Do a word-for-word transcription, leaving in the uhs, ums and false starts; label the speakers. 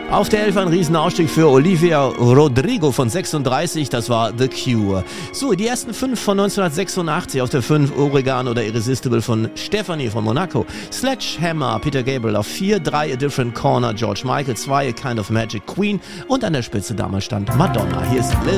Speaker 1: Auf der elf ein Riesenausstieg für Olivia Rodrigo von sechsunddreißig, das war The Cure. So, die ersten fünf von neunzehnhundertsechsundachtzig, auf der fünf Oregon oder Irresistible von Stephanie von Monaco. Sledgehammer, Peter Gabriel auf vier, drei A Different Corner, George Michael, zwei A Kind of Magic, Queen und an der Spitze damals stand Madonna. Hier ist Lil